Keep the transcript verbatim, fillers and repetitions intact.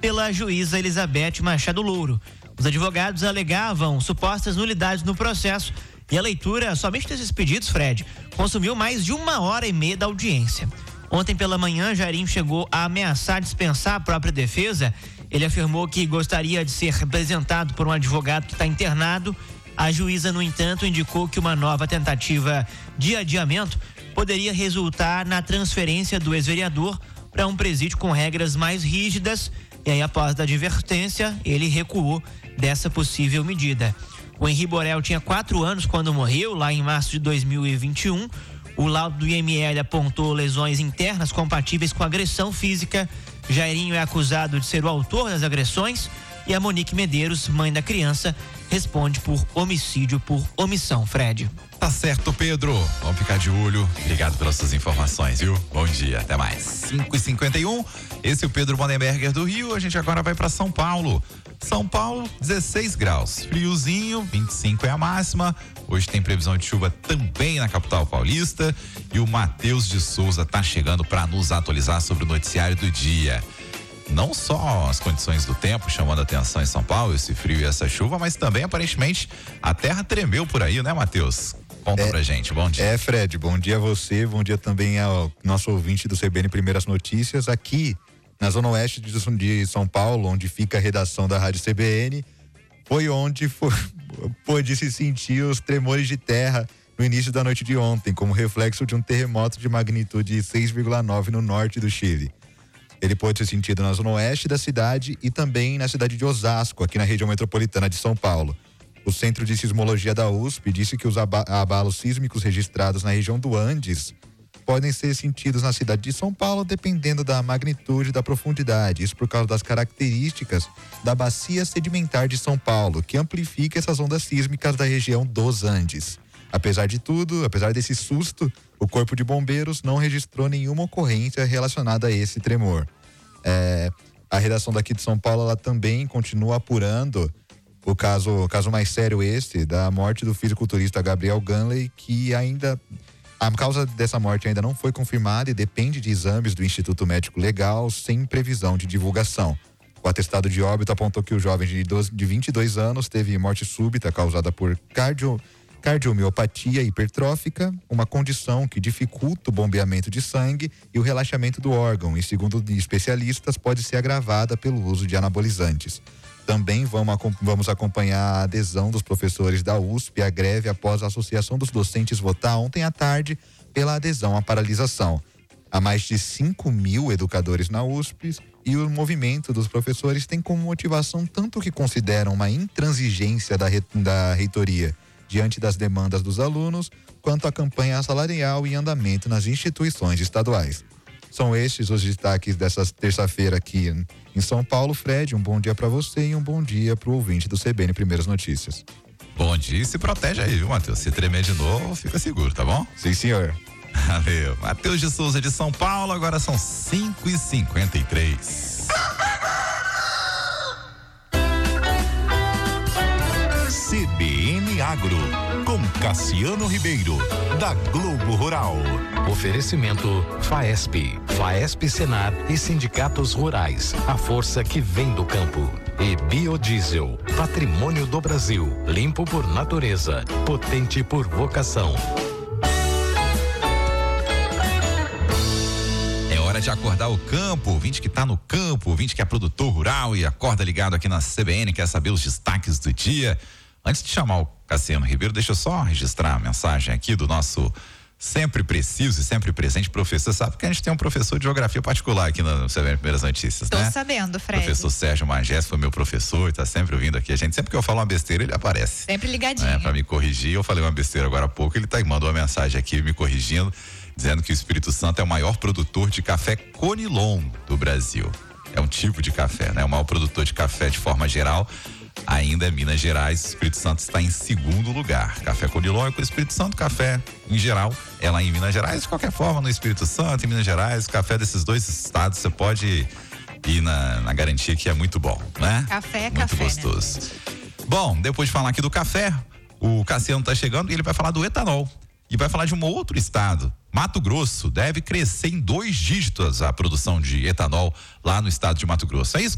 pela juíza Elizabeth Machado Louro. Os advogados alegavam supostas nulidades no processo e a leitura somente desses pedidos, Fred, consumiu mais de uma hora e meia da audiência. Ontem pela manhã, Jairinho chegou a ameaçar dispensar a própria defesa. Ele afirmou que gostaria de ser representado por um advogado que está internado. A juíza, no entanto, indicou que uma nova tentativa de adiamento poderia resultar na transferência do ex-vereador para um presídio com regras mais rígidas. E aí, após a advertência, ele recuou dessa possível medida. O Henri Borel tinha quatro anos quando morreu, lá em março de dois mil e vinte e um. O laudo do I M L apontou lesões internas compatíveis com agressão física. Jairinho é acusado de ser o autor das agressões e a Monique Medeiros, mãe da criança, responde por homicídio por omissão, Fred. Tá certo, Pedro. Vamos ficar de olho. Obrigado pelas suas informações, viu? Bom dia, até mais. cinco e cinquenta e um, esse é o Pedro Bonenberger do Rio. A gente agora vai para São Paulo. São Paulo, dezesseis graus. Friozinho, vinte e cinco é a máxima. Hoje tem previsão de chuva também na capital paulista. E o Matheus de Souza tá chegando para nos atualizar sobre o noticiário do dia. Não só as condições do tempo chamando a atenção em São Paulo, esse frio e essa chuva, mas também aparentemente a terra tremeu por aí, né, Matheus? Conta é, pra gente, bom dia. É, Fred, bom dia a você, bom dia também ao nosso ouvinte do C B N Primeiras Notícias. Aqui na zona oeste de São Paulo, onde fica a redação da Rádio C B N, foi onde foi, pôde se sentir os tremores de terra no início da noite de ontem, como reflexo de um terremoto de magnitude seis vírgula nove no norte do Chile. Ele pôde ser sentido na zona oeste da cidade e também na cidade de Osasco, aqui na região metropolitana de São Paulo. O Centro de Sismologia da U S P disse que os abalos sísmicos registrados na região do Andes podem ser sentidos na cidade de São Paulo, dependendo da magnitude e da profundidade. Isso por causa das características da bacia sedimentar de São Paulo, que amplifica essas ondas sísmicas da região dos Andes. Apesar de tudo, apesar desse susto, o Corpo de Bombeiros não registrou nenhuma ocorrência relacionada a esse tremor. É, a redação daqui de São Paulo, ela também continua apurando o caso, o caso mais sério esse, da morte do fisiculturista Gabriel Ganley, que ainda, a causa dessa morte ainda não foi confirmada e depende de exames do Instituto Médico Legal, sem previsão de divulgação. O atestado de óbito apontou que o jovem de, doze, de vinte e dois anos teve morte súbita causada por cardio Cardiomiopatia hipertrófica, uma condição que dificulta o bombeamento de sangue e o relaxamento do órgão, e segundo especialistas pode ser agravada pelo uso de anabolizantes. Também vamos, vamos acompanhar a adesão dos professores da U S P à greve após a Associação dos Docentes votar ontem à tarde pela adesão à paralisação. Há mais de cinco mil educadores na U S P e o movimento dos professores tem como motivação tanto o que consideram uma intransigência da, re, da reitoria diante das demandas dos alunos, quanto a campanha salarial em andamento nas instituições estaduais. São estes os destaques dessa terça-feira aqui em São Paulo. Fred, um bom dia para você e um bom dia para o ouvinte do C B N Primeiras Notícias. Bom dia e se protege aí, viu, Matheus? Se tremer de novo, fica seguro, tá bom? Sim, senhor. Valeu. Matheus de Souza de São Paulo, agora são cinco e cinquenta e três. C B N Agro, com Cassiano Ribeiro, da Globo Rural. Oferecimento Faesp, Faesp Senar e sindicatos rurais, a força que vem do campo. E Biodiesel, patrimônio do Brasil, limpo por natureza, potente por vocação. É hora de acordar o campo, ouvinte que tá no campo, ouvinte que é produtor rural e acorda ligado aqui na C B N, quer saber os destaques do dia. Antes de chamar o Cassiano Ribeiro, deixa eu só registrar a mensagem aqui do nosso sempre preciso e sempre presente professor. Sabe que a gente tem um professor de geografia particular aqui no C B N Primeiras Notícias, Tô né? Tô sabendo, Fred. Professor Sérgio Magés foi meu professor e tá sempre ouvindo aqui a gente. Sempre que eu falo uma besteira, ele aparece. Sempre ligadinho. É, pra me corrigir. Eu falei uma besteira agora há pouco, ele tá aí, mandou uma mensagem aqui me corrigindo, dizendo que o Espírito Santo é o maior produtor de café Conilon do Brasil. É um tipo de café, né? O maior produtor de café de forma geral. Ainda é Minas Gerais, o Espírito Santo está em segundo lugar. Café Conilon é com o Espírito Santo, café em geral é lá em Minas Gerais. De qualquer forma, no Espírito Santo, em Minas Gerais, café desses dois estados você pode ir na, na garantia que é muito bom, né? Café é muito café, gostoso. Né? Bom, depois de falar aqui do café, o Cassiano está chegando e ele vai falar do etanol. E vai falar de um outro estado. Mato Grosso deve crescer em dois dígitos a produção de etanol lá no estado de Mato Grosso. É isso,